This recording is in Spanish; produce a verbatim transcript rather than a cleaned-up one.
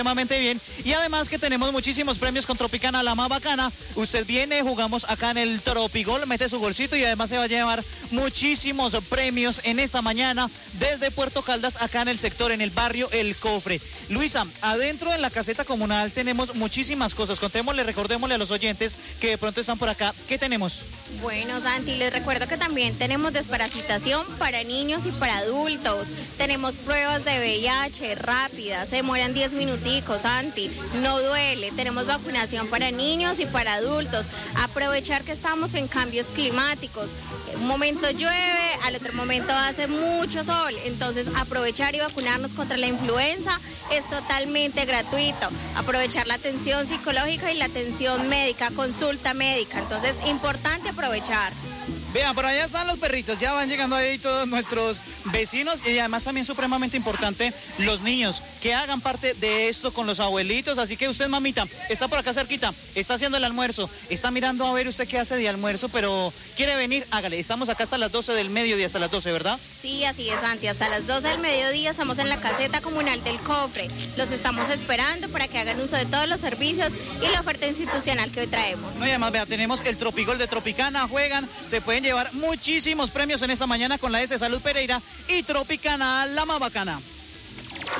Extremadamente bien, y además que tenemos muchísimos premios con Tropicana, la más bacana. Usted viene, jugamos acá en el Tropigol, mete su golcito y además se va a llevar muchísimos premios en esta mañana desde Puerto Caldas, acá en el sector, en el barrio El Cofre. Luisa, adentro en la caseta comunal tenemos muchísimas cosas. Contémosle, recordémosle a los oyentes que de pronto están por acá. ¿Qué tenemos? Bueno, Santi, les recuerdo que también tenemos desparasitación para niños y para adultos. Tenemos pruebas de V I H rápidas, se demoran diez minuticos, Santi, no duele. Tenemos vacunación para niños y para adultos. Aprovechar que estamos en cambios climáticos. Un momento llueve, al otro momento hace mucho sol. Entonces, aprovechar y vacunarnos contra la influenza es totalmente gratuito. Aprovechar la atención psicológica y la atención médica, consulta médica. Entonces, importante aprovechar. Vean, por allá están los perritos, ya van llegando ahí todos nuestros vecinos y además también supremamente importante los niños que hagan parte de esto con los abuelitos. Así que usted, mamita, está por acá cerquita, está haciendo el almuerzo, está mirando a ver usted qué hace de almuerzo, pero quiere venir, hágale. Estamos acá hasta las doce del mediodía, hasta las doce, ¿verdad? Sí, así es, Santi, hasta las doce del mediodía estamos en la caseta comunal del Cofre. Los estamos esperando para que hagan uso de todos los servicios y la oferta institucional que hoy traemos. No, y además, vea, tenemos el Tropigol de Tropicana, juegan, se pueden llevar muchísimos premios en esta mañana con la S Salud Pereira y Tropicana, la más bacana.